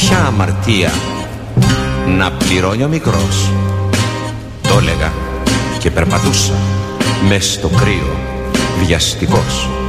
ποια αμαρτία να πληρώνει ο μικρός. Το έλεγα και περπατούσα μες στο κρύο βιαστικός.